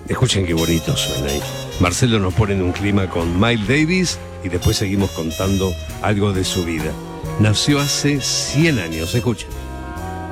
Escuchen qué bonito suena ahí. Marcelo nos pone en un clima con Miles Davis y después seguimos contando algo de su vida. Nació hace 100 años, escuchen.